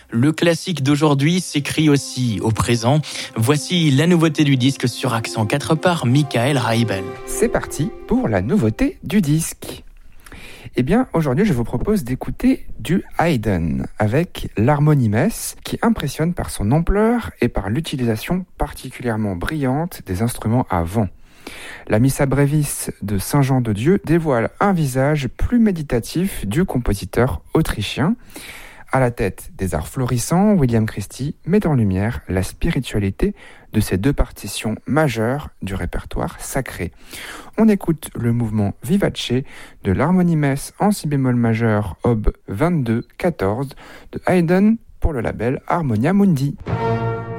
Le classique d'aujourd'hui s'écrit aussi au présent. Voici la nouveauté du disque sur Accent 4 par Michael Reibel. C'est parti pour la nouveauté du disque. Eh bien, aujourd'hui, je vous propose d'écouter du Haydn avec l'harmonie messe qui impressionne par son ampleur et par l'utilisation particulièrement brillante des instruments à vent. La Missa Brevis de Saint Jean de Dieu dévoile un visage plus méditatif du compositeur autrichien. À la tête des arts florissants, William Christie met en lumière la spiritualité de ces deux partitions majeures du répertoire sacré. On écoute le mouvement Vivace de l'harmonie messe en si bémol majeur ob 22-14 de Haydn pour le label Harmonia Mundi.